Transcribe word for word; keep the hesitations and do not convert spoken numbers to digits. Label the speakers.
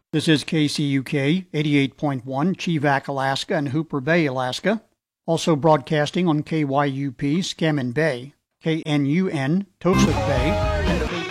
Speaker 1: This is K C U K eighty-eight point one, Chevak, Alaska, and Hooper Bay, Alaska. Also broadcasting on K Y U P, Scammon Bay, K N U N, Toksook Bay,